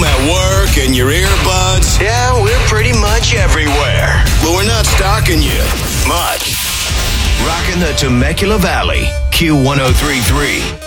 home, at work, in your earbuds. Yeah, we're pretty much everywhere. But we're not stalking you much. Rocking the Temecula Valley, Q1033.